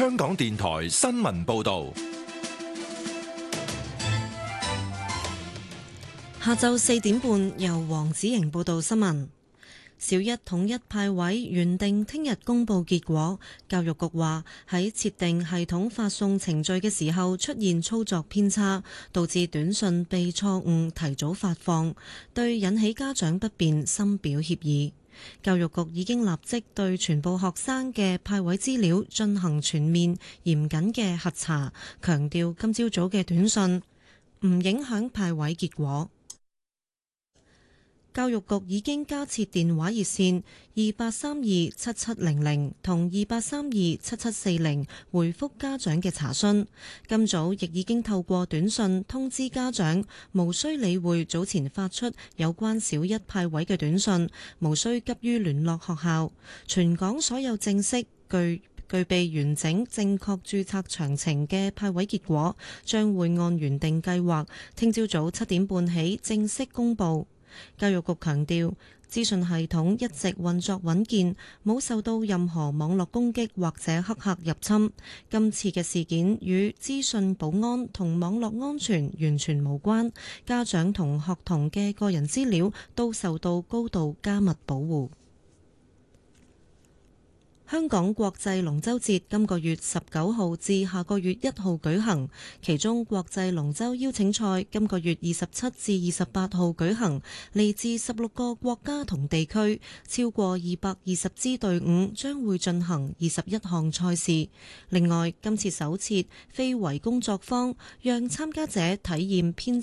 香港電台新聞報道。 下晝4點半，由黃子瑩報道新聞。小一統一派位原定聽日公佈結果，教育局話喺設定系統發送程序嘅時候出現操作偏差，導致短信被錯誤提早發放，對引起家長不便深表歉意。教育局已經立即對全部學生嘅派位資料進行全面嚴謹嘅核查，強調今朝早嘅短信唔影響派位結果。教育局已經加設電話熱線28327700同28327740回覆家長嘅查詢。今早亦已經透過短信通知家長，無需理會早前發出有關小一派位嘅短信，無需急於聯絡學校。全港所有正式具備完整正確註冊詳情嘅派位結果，將會按原定計劃，聽朝早7點半起正式公佈。教育局強調，資訊系統一直運作穩健，冇受到任何網絡攻擊或者黑客入侵。今次嘅事件與資訊保安同網絡安全完全無關，家長同學童嘅個人資料都受到高度加密保護。香港國際龍舟節今個月19號至下個月1號舉行，其中國際龍舟邀請賽今個月27至28號舉行，嚟自16個國家同地區，超過220支隊伍將會進行21項賽事。另外，今次首設非遺工作坊，讓參加者體驗編